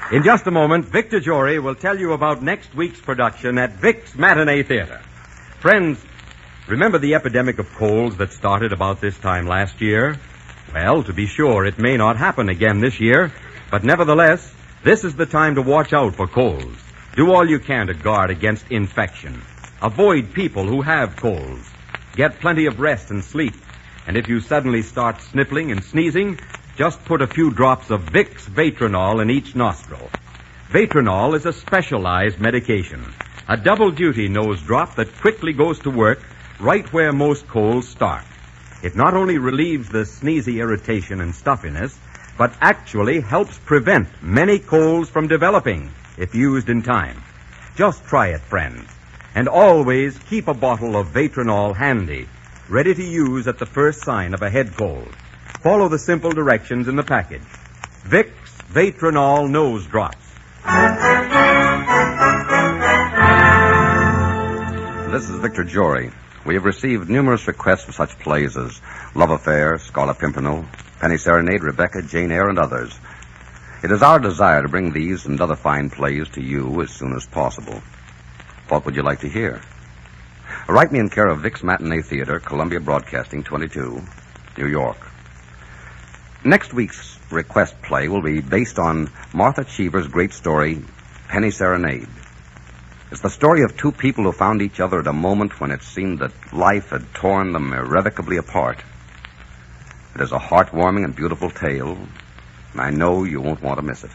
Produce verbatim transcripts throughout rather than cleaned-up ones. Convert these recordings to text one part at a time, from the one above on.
In just a moment, Victor Jory will tell you about next week's production at Vic's Matinee Theater. Friends, remember the epidemic of colds that started about this time last year? Well, to be sure, it may not happen again this year, but nevertheless, this is the time to watch out for colds. Do all you can to guard against infection. Avoid people who have colds. Get plenty of rest and sleep. And if you suddenly start sniffling and sneezing, just put a few drops of Vicks Vatronol in each nostril. Vatronol is a specialized medication, a double-duty nose drop that quickly goes to work right where most colds start. It not only relieves the sneezy irritation and stuffiness, but actually helps prevent many colds from developing if used in time. Just try it, friends. And always keep a bottle of Vatronol handy, ready to use at the first sign of a head cold. Follow the simple directions in the package. Vicks Vatronol Nose Drops. This is Victor Jory. We have received numerous requests for such plays as Love Affair, Scarlet Pimpernel, Penny Serenade, Rebecca, Jane Eyre, and others. It is our desire to bring these and other fine plays to you as soon as possible. What would you like to hear? Write me in care of Vic's Matinee Theater, Columbia Broadcasting, twenty-two, New York. Next week's request play will be based on Martha Cheever's great story, Penny Serenade. It's the story of two people who found each other at a moment when it seemed that life had torn them irrevocably apart. It is a heartwarming and beautiful tale, and I know you won't want to miss it.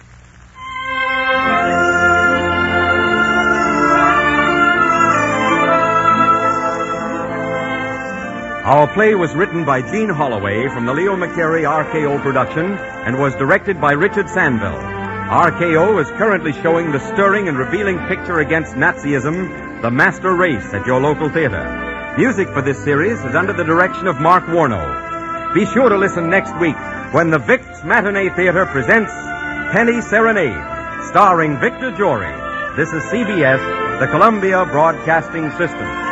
Our play was written by Gene Holloway from the Leo McCarey R K O production and was directed by Richard Sandville. R K O is currently showing the stirring and revealing picture against Nazism, The Master Race, at your local theater. Music for this series is under the direction of Mark Warno. Be sure to listen next week when the Vic's Matinee Theater presents Penny Serenade, starring Victor Jory. This is C B S, the Columbia Broadcasting System.